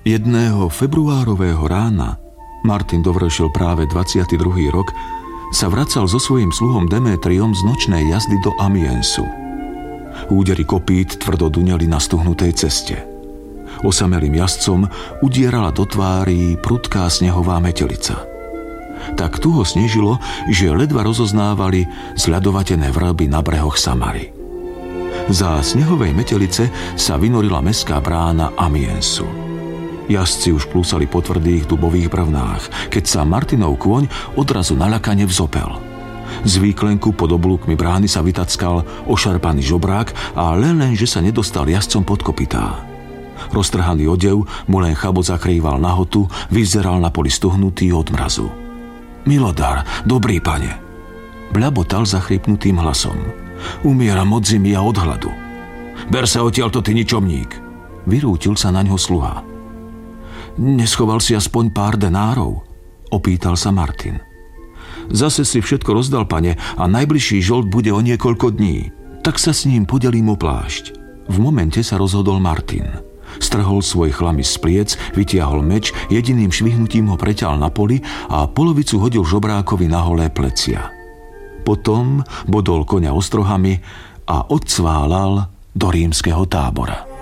Jedného februárového rána, Martin dovršil práve 22. rok, sa vracal so svojím sluhom Demétriom z nočnej jazdy do Amiensu. Údery kopít tvrdo duneli na stuhnutej ceste. Osamelým jazdcom udierala do tvári prudká snehová metelica. Tak tuho snežilo, že ledva rozoznávali zľadovatené vrby na brehoch Samary. Za snehovej metelice sa vynorila mestská brána Amiensu. Jazdci už klúsali po tvrdých dubových brvnách, keď sa Martinov kôň odrazu naľakane vzopel. Z výklenku pod oblúkmi brány sa vytackal ošarpaný žobrák a len že sa nedostal jazdcom pod kopytá. Roztrhaný odev mu len chabot zakrýval nahotu, vyzeral na poli stuhnutý od mrazu. Milodar, dobrý pane, bľabotal zachrypnutým hlasom. Umieram od zimy a od hladu. Ber sa odtiaľto, ty ničomník, vyrútil sa naňho sluha. Neschoval si aspoň pár denárov? Opýtal sa Martin. Zase si všetko rozdal, pane, a najbližší žolt bude o niekoľko dní. Tak sa s ním podelím o plášť. V momente sa rozhodol Martin. Strhol svoj chlamys z pliec, vytiahol meč, jediným švihnutím ho preťal na poli a polovicu hodil žobrákovi na holé plecia. Potom bodol koňa ostrohami a odcválal do rímskeho tábora.